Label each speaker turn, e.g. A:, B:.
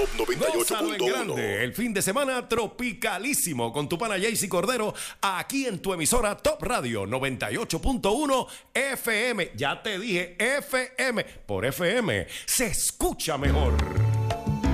A: Gózalo en
B: 98.1.
A: grande, el fin de semana tropicalísimo con tu pana Jaycee Cordero aquí en tu emisora Top Radio 98.1 FM. Ya te dije FM, por FM se escucha mejor.